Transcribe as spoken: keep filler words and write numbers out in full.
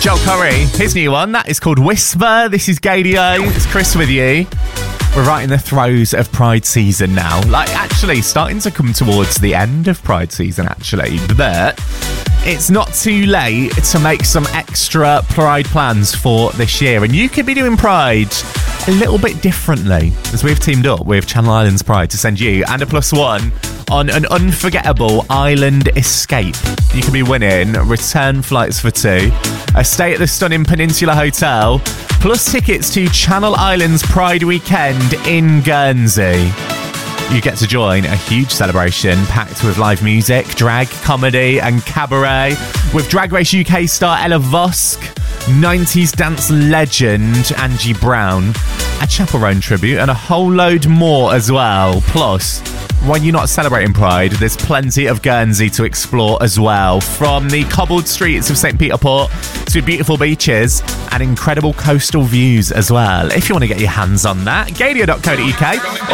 Joel Corey, his new one, that is called Whisper. This is Gadio, it's Chris with you. We're right in the throes of Pride season now. Like, actually, starting to come towards the end of Pride season, actually. But it's not too late to make some extra Pride plans for this year. And you could be doing Pride a little bit differently, as we've teamed up with Channel Islands Pride to send you and a plus one on an unforgettable island escape. You could be winning return flights for two, a stay at the stunning Peninsula Hotel, plus tickets to Channel Islands Pride Weekend in Guernsey. You get to join a huge celebration packed with live music, drag, comedy and cabaret with Drag Race U K star Ella Vosk, nineties dance legend Angie Brown, a Chaperone tribute and a whole load more as well. Plus, when you're not celebrating Pride, there's plenty of Guernsey to explore as well, from the cobbled streets of Saint Peter Port to beautiful beaches and incredible coastal views as well. If you want to get your hands on that, gadio dot co dot uk